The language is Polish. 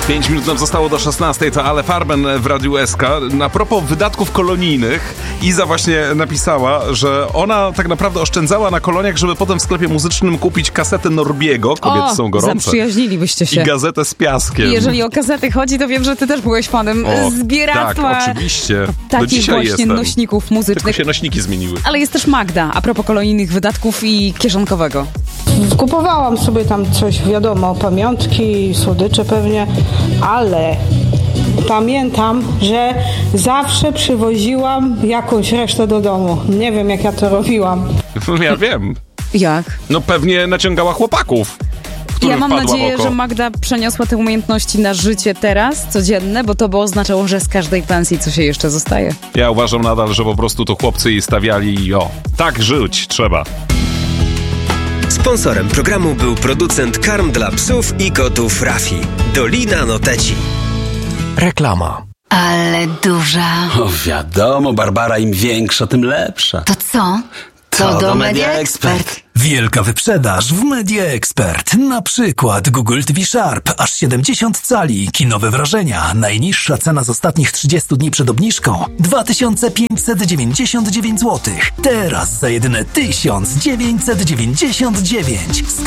5 minut nam zostało do 16, to Ale Farben w Radiu SK. Na propos wydatków kolonijnych, Iza właśnie napisała, że ona tak naprawdę oszczędzała na koloniach, żeby potem w sklepie muzycznym kupić kasetę Norbiego, kobiety są gorące, zaprzyjaźnilibyście się. i gazetę z piaskiem. Jeżeli o kasety chodzi, to wiem, że ty też byłeś fanem zbieractwa. Tak, oczywiście. Do Takich dzisiaj właśnie jestem. nośników muzycznych. Tylko się nośniki zmieniły. Ale jest też Magda, a propos kolonijnych wydatków i kieszonkowego. Kupowałam sobie tam coś, wiadomo, pamiątki, słodycze pewnie, ale pamiętam, że zawsze przywoziłam jakąś resztę do domu. Nie wiem, jak ja to robiłam. Ja wiem. Jak? No pewnie naciągała chłopaków. Ja mam nadzieję, że Magda przeniosła te umiejętności na życie teraz, codzienne, bo to by oznaczało, że z każdej pensji co się jeszcze zostaje. Ja uważam nadal, że po prostu to chłopcy jej stawiali i tak żyć trzeba. Sponsorem programu był producent karm dla psów i kotów Rafi. Dolina Noteci. Reklama. Ale duża. O wiadomo, Barbara, im większa, tym lepsza. To co? To do Media Expert. Wielka wyprzedaż w Media Expert. Na przykład Google TV Sharp, aż 70 cali, kinowe wrażenia. Najniższa cena z ostatnich 30 dni przed obniżką 2599 zł. Teraz za jedyne 1999.